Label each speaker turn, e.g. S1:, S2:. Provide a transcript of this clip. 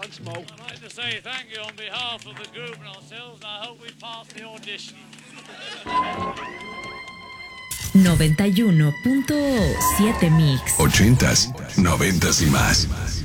S1: Thanks, Mo.
S2: I'd like to say thank you on behalf of the group and ourselves. I hope we pass the audition.
S3: 91.7 Mix.
S4: 80s, 90s y más.